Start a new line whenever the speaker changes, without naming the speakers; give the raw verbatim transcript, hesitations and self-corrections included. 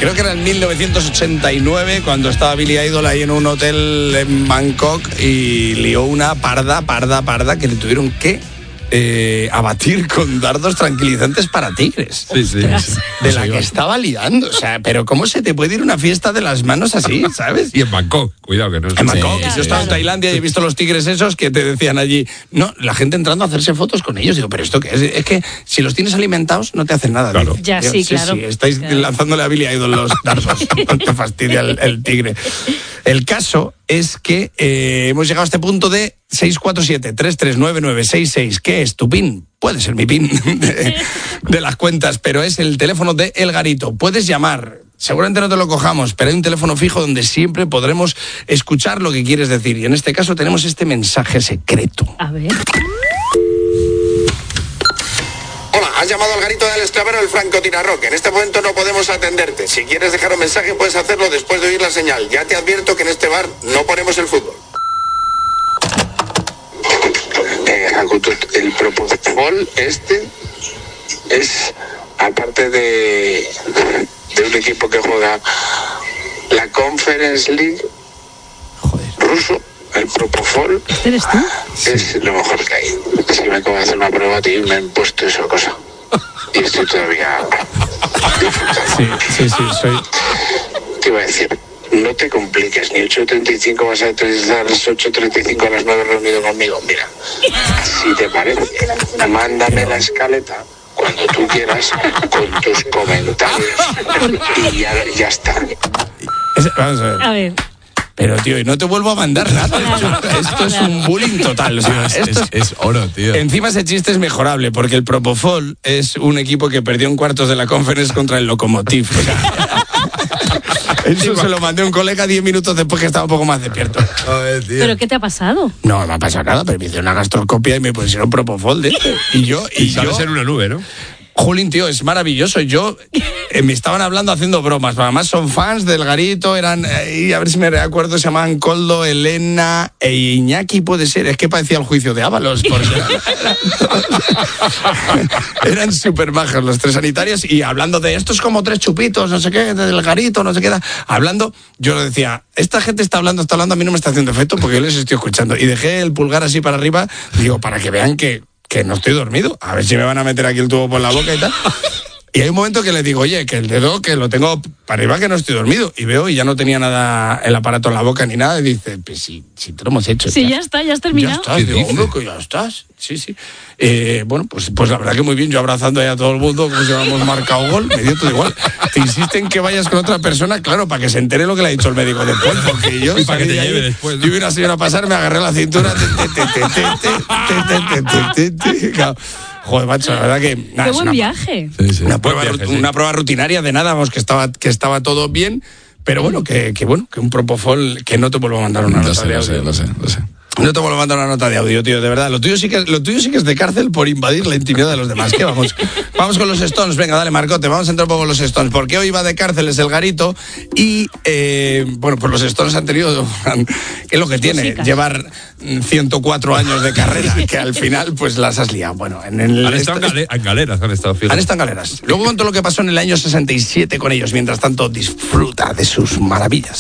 creo que era en mil novecientos ochenta y nueve, cuando estaba Billy Idol ahí en un hotel en Bangkok y lió una parda, parda, parda, que le tuvieron que eh, abatir con dardos tranquilizantes para tigres.
Sí, sí, sí.
De la que estaba liando. O sea, pero ¿cómo se te puede ir una fiesta de las manos así, sabes?
Y en Bangkok, cuidado que no es...
En Bangkok,
Sí,
yo
sí,
estaba
sí.
en Tailandia y he visto los tigres esos que te decían allí, no, la gente entrando a hacerse fotos con ellos. Digo, pero esto qué es, es que si los tienes alimentados no te hacen nada.
Claro.
Digo,
Ya,
Digo,
sí, claro.
Sí, estáis
Claro.
lanzándole a Billy Idol los dardos. No te fastidia el, el tigre. El caso es que eh, hemos llegado a este punto de seis cuatro siete, tres tres nueve nueve seis seis. ¿Qué es tu pin? Puede ser mi pin de, de las cuentas, pero es el teléfono de El Garito. Puedes llamar. Seguramente no te lo cojamos, pero hay un teléfono fijo donde siempre podremos escuchar lo que quieres decir. Y en este caso tenemos este mensaje secreto.
A ver.
Hola, has llamado al Garito del Esclavero del Francotirador. En este momento no podemos atenderte. Si quieres dejar un mensaje puedes hacerlo después de oír la señal. Ya te advierto que en este bar no ponemos el fútbol. Eh, el propofol este es, aparte de, de un equipo que juega la Conference League ruso, el propofol
¿Eres tú?
es lo mejor que hay. Si me acabo de hacer una prueba, tío, me han puesto esa cosa. Y estoy todavía disfrutando.
Sí, sí, sí, soy...
¿Qué iba a decir? No te compliques, ni ocho treinta y cinco vas a utilizar a las ocho treinta y cinco a las nueve reunido conmigo. Mira, si te parece, mándame la escaleta cuando tú quieras con tus comentarios y ya, ya está.
Es- vamos a ver.
A ver.
Pero, tío, y no te vuelvo a mandar nada. Esto es un bullying total. O sea,
Es,
esto
es, es oro, tío.
Encima ese chiste es mejorable, porque el Propofol es un equipo que perdió en cuartos de la Conference contra el Lokomotiv. O sea, eso se lo mandé a un colega diez minutos después que estaba un poco más despierto.
Joder, tío.
¿Pero qué te ha pasado?
No, no me ha pasado nada, pero me hice una gastroscopia y me pusieron Propofol de este. Y yo, y,
Y sabes
yo,
en una nube, ¿no?
Jolín, tío, es maravilloso. Yo, eh, me estaban hablando haciendo bromas. Además son fans del Garito, eran, eh, a ver si me acuerdo, se llamaban Coldo, Elena e Iñaki, puede ser. Es que parecía el juicio de Ábalos. Porque eran súper majos los tres sanitarios y hablando de esto es como tres chupitos, no sé qué, del Garito, no sé qué. Hablando, yo lo decía, esta gente está hablando, está hablando, a mí no me está haciendo efecto porque yo les estoy escuchando. Y dejé el pulgar así para arriba, digo, para que vean que... que no estoy dormido, a ver si me van a meter aquí el tubo por la boca y tal. Y hay un momento que le digo, oye, que el dedo que lo tengo para arriba, que no estoy dormido. Y veo y ya no tenía nada el aparato en la boca ni nada. Y dice, pues sí, sí te lo hemos hecho.
Sí,
ya.
ya está, ya has
Ya
terminado.
estás,
¿Qué
digo,
dices?
hombre, que ya estás. Sí, sí. Eh, bueno, pues, pues la verdad que muy bien, yo abrazando ahí a todo el mundo, como si hubiéramos marcado gol, me dio todo igual. Te insisten que vayas con otra persona, claro, para que se entere lo que le ha dicho el médico después, porque yo
Y para que
salí
te
de ahí,
lleve después, ¿no?
yo vi una señora pasar, me agarré la cintura, te, te, te, te, te, te, te, te, te, te, claro. Joder, macho, la verdad que... nada,
Qué
es
buen
una-
viaje.
Sí, sí.
una prueba,
Buen viaje,
ru-
sí.
una prueba rutinaria de nada, vamos, que estaba, que estaba todo bien, pero bueno, que, que bueno, que un propofol, que no te vuelvo a mandar una
Lo
nota
sé,
de
lo
audio.
sé, lo sé, lo sé.
No te vuelvo a mandar una nota de audio, tío, de verdad. Lo tuyo sí que, lo tuyo sí que es de cárcel por invadir la intimidad de los demás. ¿Qué vamos? Vamos con los Stones. Venga, dale, Marcote. Vamos a entrar un poco con los Stones. Porque hoy va de cárcel es el Garito. Y, eh, bueno, pues los Stones han tenido... ¿Qué es lo que tiene?
Cositas.
Llevar mm, ciento cuatro años de carrera, que al final, pues las has liado. Bueno, en el...
Han estado en,
esto-
gale- en galeras, han estado, fíjate.
han estado en galeras. Luego con todo lo que pasó en el año sesenta y siete con ellos. Mientras tanto, disfruta de sus maravillas.